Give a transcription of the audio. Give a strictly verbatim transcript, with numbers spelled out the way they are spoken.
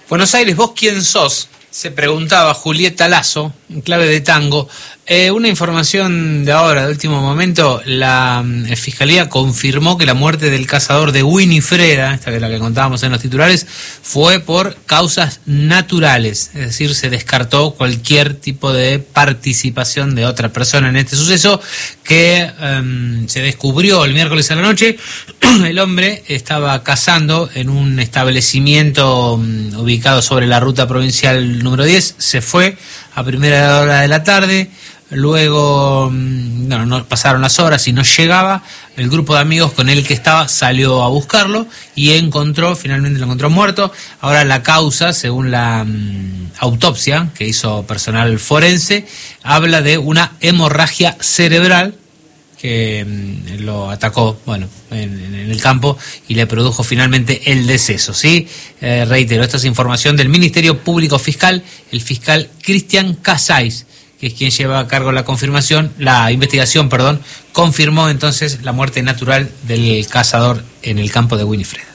Buenos Aires, ¿vos quién sos? Se preguntaba Julieta Lazo, en clave de tango. Eh, una información de ahora, de último momento, la eh, Fiscalía confirmó que la muerte del cazador de Winifreda, esta que es la que contábamos en los titulares, fue por causas naturales, es decir, se descartó cualquier tipo de participación de otra persona en este suceso que eh, se descubrió el miércoles a la noche. El hombre estaba cazando en un establecimiento um, ubicado sobre la ruta provincial número diez, se fue a primera hora de la tarde, luego no, no pasaron las horas y no llegaba, el grupo de amigos con el que estaba salió a buscarlo y encontró, finalmente lo encontró muerto. Ahora la causa, según la um, autopsia que hizo personal forense, habla de una hemorragia cerebral que mm, lo atacó, bueno, en, en el campo y le produjo finalmente el deceso, ¿sí? Eh, reitero, esta es información del Ministerio Público Fiscal, el fiscal Cristian Casais, que es quien lleva a cargo la confirmación, la investigación, perdón, confirmó entonces la muerte natural del cazador en el campo de Winifreda.